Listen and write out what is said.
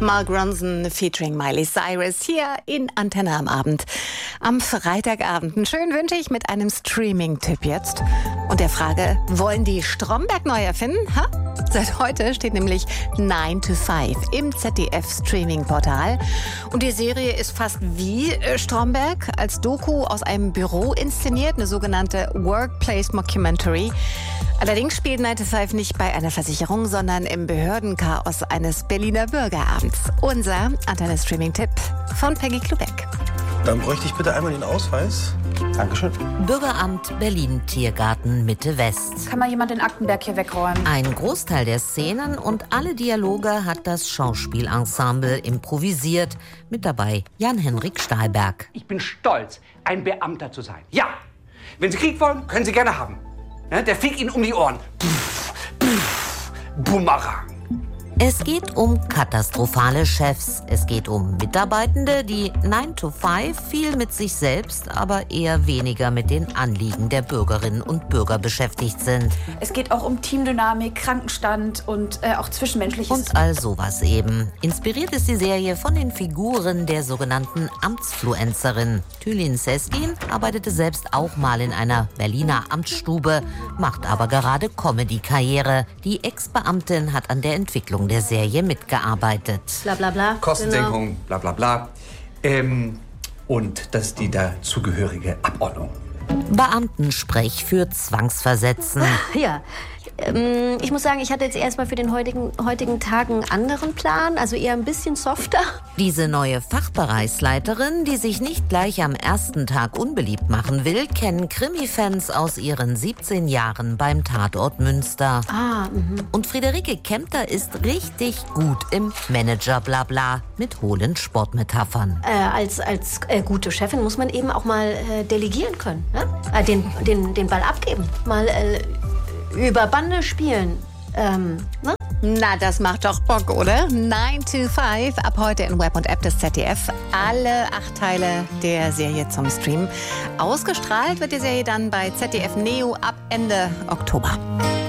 Mark Ronson featuring Miley Cyrus hier in Antenne am Abend. Am Freitagabend. Einen schönen wünsche ich mit einem Streaming-Tipp jetzt. Und der Frage, wollen die Stromberg neu erfinden? Ha? Seit heute steht nämlich 9 to 5 im ZDF-Streaming-Portal. Und die Serie ist fast wie Stromberg, als Doku aus einem Büro inszeniert, eine sogenannte Workplace Mockumentary. Allerdings spielt 9 to 5 nicht bei einer Versicherung, sondern im Behördenchaos eines Berliner Bürgerabends. Unser Antenne-Streaming-Tipp von Peggy Klubeck. Dann bräuchte ich bitte einmal den Ausweis. Dankeschön. Bürgeramt Berlin Tiergarten Mitte West. Kann mal jemand den Aktenberg hier wegräumen? Ein Großteil der Szenen und alle Dialoge hat das Schauspielensemble improvisiert. Mit dabei Jan-Henrik Stahlberg. Ich bin stolz, ein Beamter zu sein. Ja, wenn Sie Krieg wollen, können Sie gerne haben. Ja, der fliegt Ihnen um die Ohren. Pff, pff, Bumerang. Es geht um katastrophale Chefs. Es geht um Mitarbeitende, die 9 to 5 viel mit sich selbst, aber eher weniger mit den Anliegen der Bürgerinnen und Bürger beschäftigt sind. Es geht auch um Teamdynamik, Krankenstand und auch Zwischenmenschliches. Und all sowas eben. Inspiriert ist die Serie von den Figuren der sogenannten Amtsfluencerin. Tülin Seskin arbeitete selbst auch mal in einer Berliner Amtsstube, macht aber gerade Comedy-Karriere. Die Ex-Beamtin hat an der Entwicklung der Serie mitgearbeitet. Bla bla bla. Kostensenkung, bla bla bla. Und das ist die dazugehörige Abordnung. Beamtensprech für Zwangsversetzen. Ja, ich muss sagen, ich hatte jetzt erstmal für den heutigen Tag einen anderen Plan, also eher ein bisschen softer. Diese neue Fachbereichsleiterin, die sich nicht gleich am ersten Tag unbeliebt machen will, kennen Krimi-Fans aus ihren 17 Jahren beim Tatort Münster. Und Friederike Kempter ist richtig gut im Manager-Blabla mit hohlen Sportmetaphern. Als gute Chefin muss man eben auch mal delegieren können, ne? Den Ball abgeben, mal über Bande spielen. Ne? Na, das macht doch Bock, oder? 9 to 5, ab heute in Web und App des ZDF. Alle 8 Teile der Serie zum Stream. Ausgestrahlt wird die Serie dann bei ZDF Neo ab Ende Oktober.